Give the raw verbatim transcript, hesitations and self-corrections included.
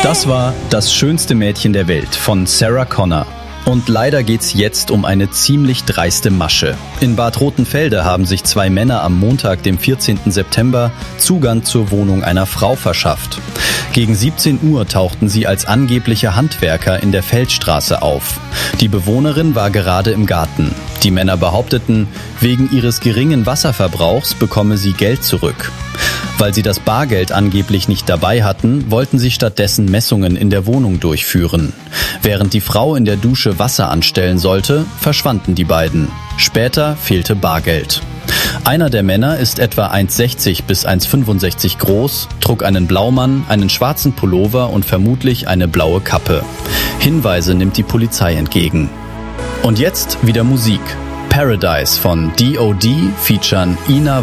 Das war Das schönste Mädchen der Welt von Sarah Connor. Und leider geht's jetzt um eine ziemlich dreiste Masche. In Bad Rotenfelde haben sich zwei Männer am Montag, dem vierzehnten September, Zugang zur Wohnung einer Frau verschafft. Gegen siebzehn Uhr tauchten sie als angebliche Handwerker in der Feldstraße auf. Die Bewohnerin war gerade im Garten. Die Männer behaupteten, wegen ihres geringen Wasserverbrauchs bekomme sie Geld zurück. Weil sie das Bargeld angeblich nicht dabei hatten, wollten sie stattdessen Messungen in der Wohnung durchführen. Während die Frau in der Dusche Wasser anstellen sollte, verschwanden die beiden. Später fehlte Bargeld. Einer der Männer ist etwa eins Komma sechzig bis eins Komma fünfundsechzig groß, trug einen Blaumann, einen schwarzen Pullover und vermutlich eine blaue Kappe. Hinweise nimmt die Polizei entgegen. Und jetzt wieder Musik. Paradise von D O D featuren Ina